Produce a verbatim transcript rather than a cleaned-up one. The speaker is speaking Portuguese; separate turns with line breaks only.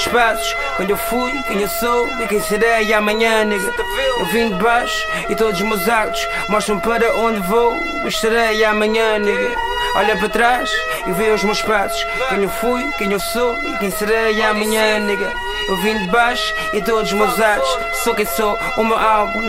Passos, quando eu fui, quem eu sou e quem serei amanhã, nigga. Eu vim de baixo e todos os meus atos mostram para onde vou, estarei amanhã, nigga. Olha para trás e vê os meus passos, quem eu fui, quem eu sou e quem serei amanhã, nigga. Eu vim de baixo e todos os meus atos, sou quem sou, o meu álbum